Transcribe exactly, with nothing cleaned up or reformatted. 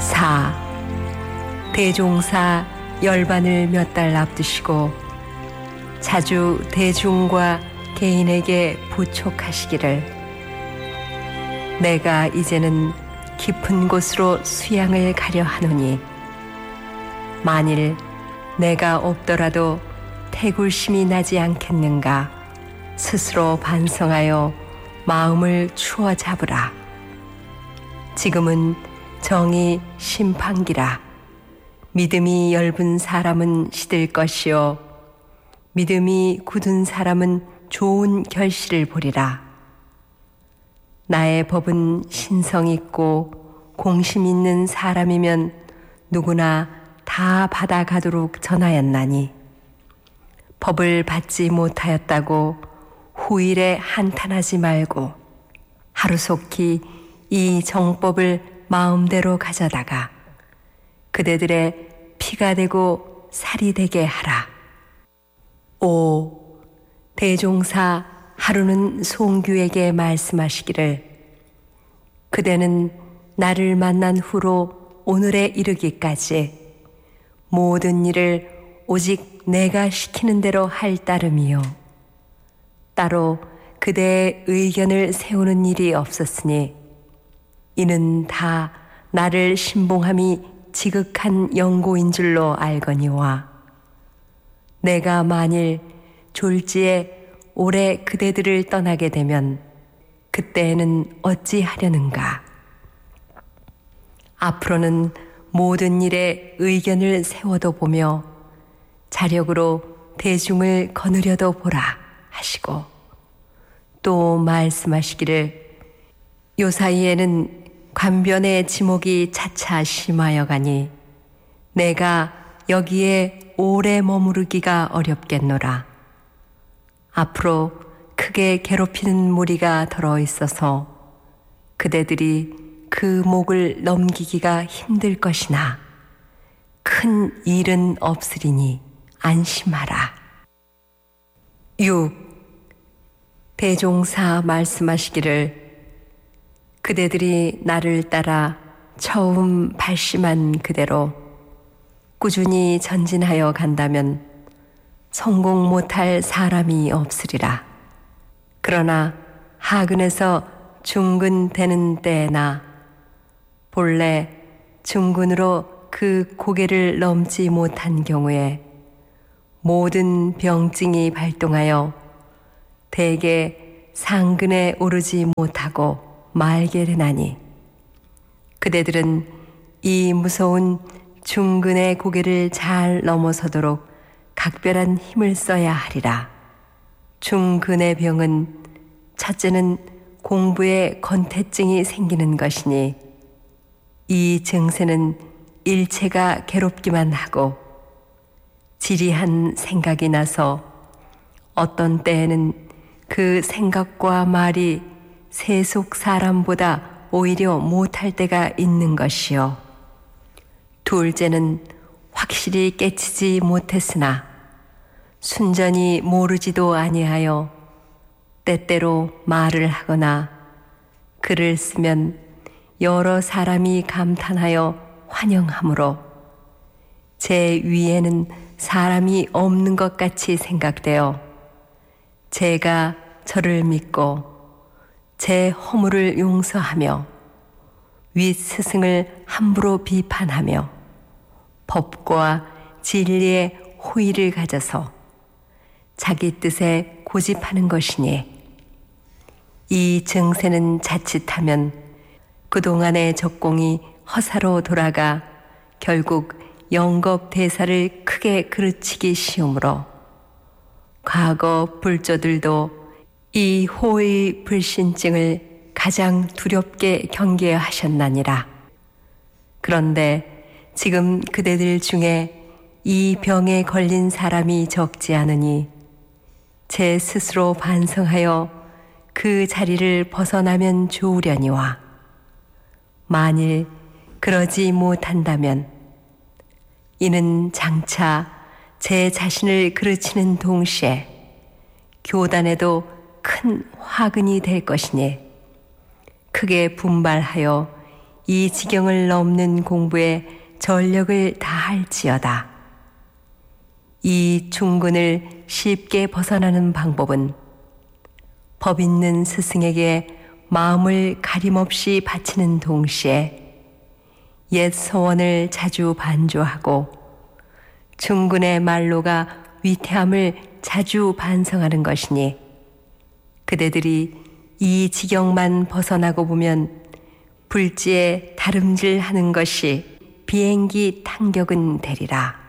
사. 대종사 열반을 몇 달 앞두시고 자주 대중과 개인에게 부촉하시기를 내가 이제는 깊은 곳으로 수양을 가려 하노니 만일 내가 없더라도 태굴심이 나지 않겠는가 스스로 반성하여 마음을 추워 잡으라. 지금은 정의 심판기라. 믿음이 엷은 사람은 시들 것이요 믿음이 굳은 사람은 좋은 결실을 보리라. 나의 법은 신성 있고 공심 있는 사람이면 누구나 다 받아가도록 전하였나니 법을 받지 못하였다고 후일에 한탄하지 말고 하루속히 이 정법을 마음대로 가져다가 그대들의 피가 되고 살이 되게 하라. 오. 대종사 하루는 송규에게 말씀하시기를 그대는 나를 만난 후로 오늘에 이르기까지 모든 일을 오직 내가 시키는 대로 할 따름이요 따로 그대의 의견을 세우는 일이 없었으니 이는 다 나를 신봉함이 지극한 영고인 줄로 알거니와 내가 만일 졸지에 올해 그대들을 떠나게 되면 그때에는 어찌하려는가. 앞으로는 모든 일에 의견을 세워도 보며 자력으로 대중을 거느려도 보라 하시고 또 말씀하시기를 요사이에는 관변의 지목이 차차 심하여 가니 내가 여기에 오래 머무르기가 어렵겠노라. 앞으로 크게 괴롭히는 무리가 더러 있어서 그대들이 그 목을 넘기기가 힘들 것이나 큰 일은 없으리니 안심하라. 육. 대종사 말씀하시기를 그대들이 나를 따라 처음 발심한 그대로 꾸준히 전진하여 간다면 성공 못할 사람이 없으리라. 그러나 하근에서 중근 되는 때나 본래 중근으로 그 고개를 넘지 못한 경우에 모든 병증이 발동하여 대개 상근에 오르지 못하고 말게 되나니 그대들은 이 무서운 중근의 고개를 잘 넘어서도록 각별한 힘을 써야 하리라. 중근의 병은 첫째는 공부에 건태증이 생기는 것이니 이 증세는 일체가 괴롭기만 하고 지리한 생각이 나서 어떤 때에는 그 생각과 말이 세속 사람보다 오히려 못할 때가 있는 것이요. 둘째는 확실히 깨치지 못했으나 순전히 모르지도 아니하여 때때로 말을 하거나 글을 쓰면 여러 사람이 감탄하여 환영하므로 제 위에는 사람이 없는 것 같이 생각되어 제가 저를 믿고 제 허물을 용서하며 윗 스승을 함부로 비판하며 법과 진리의 호의를 가져서 자기 뜻에 고집하는 것이니 이 증세는 자칫하면 그동안의 적공이 허사로 돌아가 결국 영겁대사를 크게 그르치기 쉬우므로 과거 불조들도 이 호의 불신증을 가장 두렵게 경계하셨나니라. 그런데 지금 그대들 중에 이 병에 걸린 사람이 적지 않으니 제 스스로 반성하여 그 자리를 벗어나면 좋으려니와 만일 그러지 못한다면 이는 장차 제 자신을 그르치는 동시에 교단에도 큰 화근이 될 것이니 크게 분발하여 이 지경을 넘는 공부에 전력을 다할지어다. 이 중근을 쉽게 벗어나는 방법은 법 있는 스승에게 마음을 가림없이 바치는 동시에 옛 소원을 자주 반조하고 중근의 말로가 위태함을 자주 반성하는 것이니, 그대들이 이 지경만 벗어나고 보면 불지에 다름질하는 것이 비행기 탄격은 되리라.